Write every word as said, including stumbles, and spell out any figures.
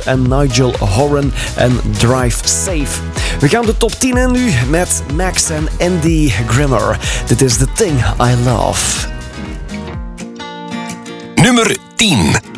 en Nigel Horan en Drive Safe. We gaan de top tien in nu met Max en Andy Grimmer. Dit is The Thing I Love. Nummer tien.